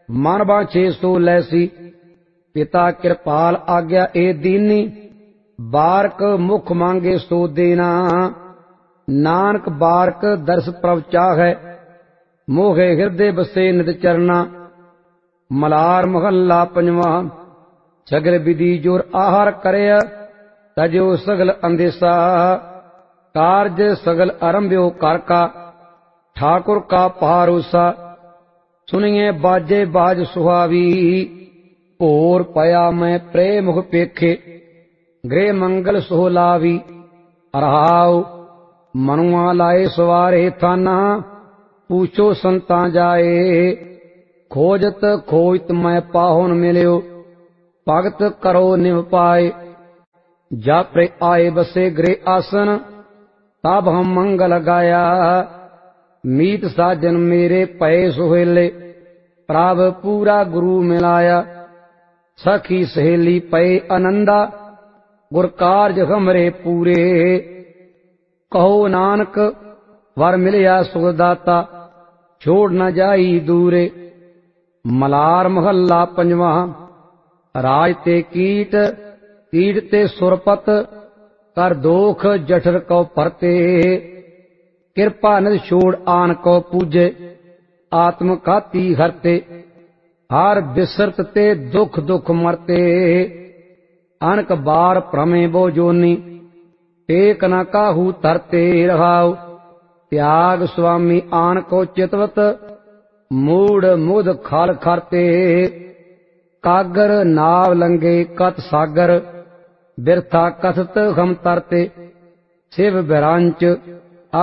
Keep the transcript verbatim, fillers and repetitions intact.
मन बाछे सो लैसी। पिता कृपाल आज्ञा ए दीनी, बारक मुख मांगे सो देना। नानक बारक दर्श प्रभ चाहै, मोहे हृदय बसे नित चरना। मलार महला पंजवा। सगल विधि जोर आहार करे, तजो सगल अंदेसा। कारज सगल आरंभ्यो कर का, ठाकुर का पहारोसा। सुनिए बाजे बाज सुहावी, भोर पया मैं प्रेम मुख पेखे। गृह मंगल सोह लावी, रहाओ मनुआ लाए सवारे थाना। पूछो संता जाए, खोजत खोजत मैं पाहुन मिलियो। भगत करो निभ पाए, जापरे आए बसे गृह आसन। तब हम मंगल गाया, मीत साजन मेरे पए सुहेले। प्रभ पूरा गुरु मिलाया, सखी सहेली पए आनंदा। गुर कारज हमरे पूरे, कहो नानक वर मिलिया सुखदाता। छोड़ न जाई दूरे। मलार महला पंजवा। राज ते कीट, कीट ते सुरपत। कर दोख जठर को परते। कृपा निध छोड़ आन को पूजे, आत्म घाती हरते। हर बिसरत ते दुख दुख मरते। अनक बार भ्रमे बो जोनी, टेक न काहू तरते रहाओ। त्याग स्वामी आन को चितवत, मूड मुद खाल खरते। कागर नाव लंगे कत सागर, बिरथा कथत हम तरते। शिव बिरांच